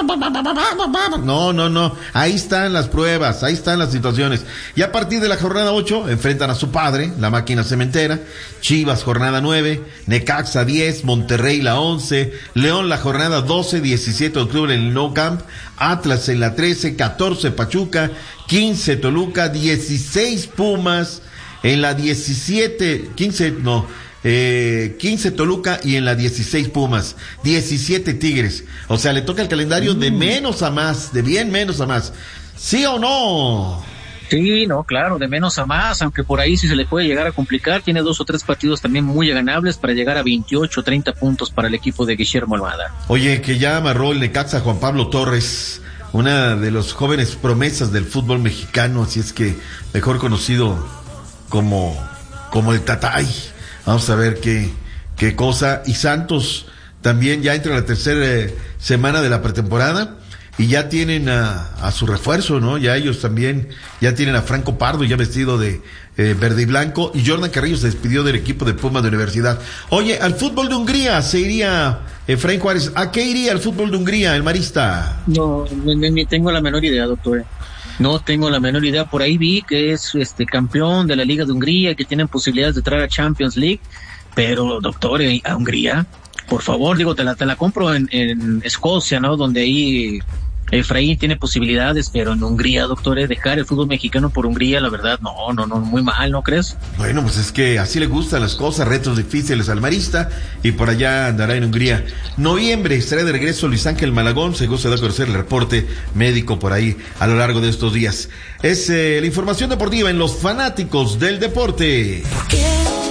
no, no, no. Ahí están las pruebas, ahí están las situaciones. Y a partir de la jornada ocho, enfrentan a su padre, la máquina cementera. Chivas, jornada nueve. Necaxa, diez. Monterrey, la once. León, la jornada doce, diecisiete de octubre en el Nou Camp. Atlas en la trece, catorce Pachuca, quince Toluca, dieciséis Pumas, en la diecisiete, quince, no, eh, quince Toluca y en la dieciséis Pumas, diecisiete Tigres. O sea, le toca el calendario mm. de menos a más, de bien menos a más. ¿Sí o no? Sí, no, claro, de menos a más, aunque por ahí sí se le puede llegar a complicar. Tiene dos o tres partidos también muy ganables para llegar a veintiocho, treinta puntos para el equipo de Guillermo Almada. Oye, que ya amarró el Necaxa Juan Pablo Torres, una de los jóvenes promesas del fútbol mexicano, así es que mejor conocido como, como el Tatay. Vamos a ver qué, qué cosa. Y Santos también ya entra la tercera eh, semana de la pretemporada. Y ya tienen a, a su refuerzo, ¿no? Ya ellos también, ya tienen a Franco Pardo ya vestido de eh, verde y blanco, y Jordan Carrillo se despidió del equipo de Pumas de Universidad. Oye, al fútbol de Hungría se iría Efraín Juárez. ¿A qué iría el fútbol de Hungría, el marista? No, ni, ni tengo la menor idea, doctor. No tengo la menor idea. Por ahí vi que es este campeón de la Liga de Hungría, que tienen posibilidades de entrar a Champions League, pero, doctor, a Hungría, por favor, digo, te la, te la compro en, en Escocia, ¿no? Donde ahí Efraín tiene posibilidades, pero en Hungría, doctores, dejar el fútbol mexicano por Hungría, la verdad, no, no, no, muy mal, ¿no crees? Bueno, pues es que así le gustan las cosas, retos difíciles al marista, y por allá andará en Hungría. Noviembre, estará de regreso Luis Ángel Malagón, según se da a conocer el reporte médico por ahí a lo largo de estos días. Es eh, la información deportiva en Los Fanáticos del Deporte. ¿Por qué?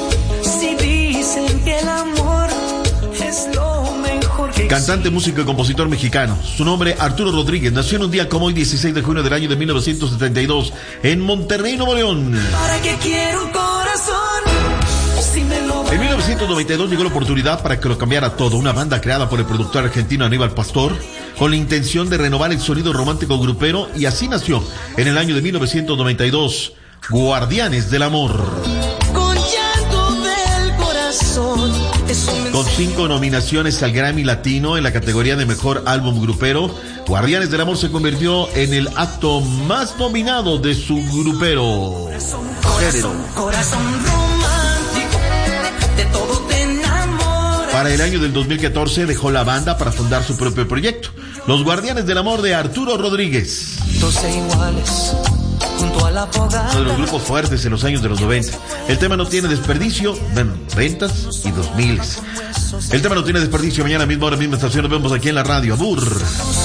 Si dicen que el amor es lo mejor que Cantante, músico y compositor mexicano. Su nombre, Arturo Rodríguez. Nació en un día como hoy, dieciséis de junio del año de mil novecientos setenta y dos, en Monterrey, Nuevo León. ¿Para qué quiero un corazón? Si me lo en mil novecientos noventa y dos llegó la oportunidad para que lo cambiara todo. Una banda creada por el productor argentino Aníbal Pastor, con la intención de renovar el sonido romántico grupero, y así nació en el año de mil novecientos noventa y dos, Guardianes del Amor. Con llanto del corazón. Con cinco nominaciones al Grammy Latino en la categoría de Mejor Álbum Grupero, Guardianes del Amor se convirtió en el acto más nominado de su grupero. Corazón, corazón romántico, de todo te enamoras. Para el año del dos mil catorce dejó la banda para fundar su propio proyecto, Los Guardianes del Amor de Arturo Rodríguez. Doce iguales. Junto a la fogata. Uno de los grupos fuertes en los años de los noventa. El tema no tiene desperdicio, bueno, noventas y dos miles. El tema no tiene desperdicio. Mañana mismo, hora misma estación, nos vemos aquí en la radio. Abur.